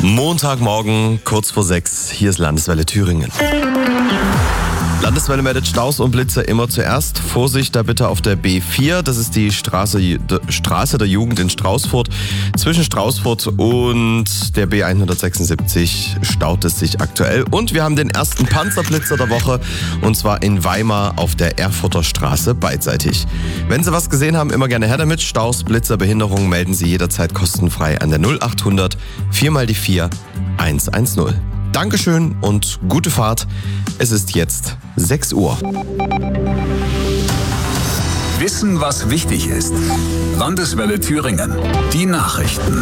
Montagmorgen, kurz vor 6, hier ist Landeswelle Thüringen. Landeswelle meldet Staus und Blitze immer zuerst. Vorsicht da bitte auf der B4, das ist die Straße der Jugend in Straußfurt. Zwischen Straußfurt und der B176 staut es sich aktuell. Und wir haben den ersten Panzerblitzer der Woche, und zwar in Weimar auf der Erfurter Straße beidseitig. Wenn Sie was gesehen haben, immer gerne her damit. Staus, Blitzer, Behinderungen melden Sie jederzeit kostenfrei an der 0800 4x4 110. Dankeschön und gute Fahrt. Es ist jetzt 6 Uhr. Wissen, was wichtig ist. Landeswelle Thüringen. Die Nachrichten.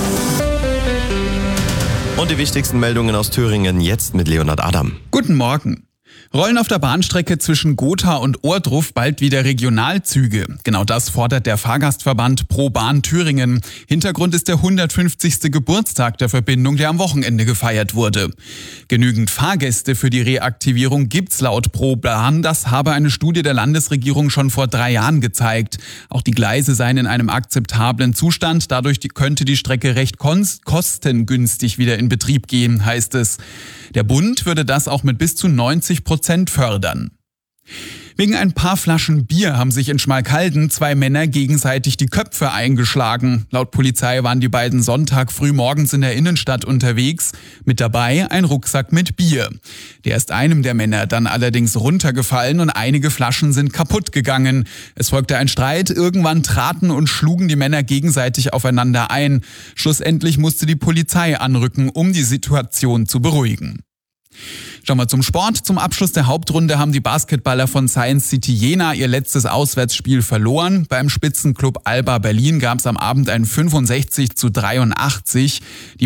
Und die wichtigsten Meldungen aus Thüringen jetzt mit Leonhard Adam. Guten Morgen. Rollen auf der Bahnstrecke zwischen Gotha und Ohrdruf bald wieder Regionalzüge. Genau das fordert der Fahrgastverband Pro Bahn Thüringen. Hintergrund ist der 150. Geburtstag der Verbindung, der am Wochenende gefeiert wurde. Genügend Fahrgäste für die Reaktivierung gibt's laut Pro Bahn. Das habe eine Studie der Landesregierung schon vor 3 Jahren gezeigt. Auch die Gleise seien in einem akzeptablen Zustand. Dadurch könnte die Strecke recht kostengünstig wieder in Betrieb gehen, heißt es. Der Bund würde das auch mit bis zu 90% fördern. Wegen ein paar Flaschen Bier haben sich in Schmalkalden 2 Männer gegenseitig die Köpfe eingeschlagen. Laut Polizei waren die beiden Sonntag früh morgens in der Innenstadt unterwegs. Mit dabei ein Rucksack mit Bier. Der ist einem der Männer dann allerdings runtergefallen und einige Flaschen sind kaputt gegangen. Es folgte ein Streit. Irgendwann traten und schlugen die Männer gegenseitig aufeinander ein. Schlussendlich musste die Polizei anrücken, um die Situation zu beruhigen. Schauen wir zum Sport. Zum Abschluss der Hauptrunde haben die Basketballer von Science City Jena ihr letztes Auswärtsspiel verloren. Beim Spitzenclub Alba Berlin gab es am Abend ein 65:83.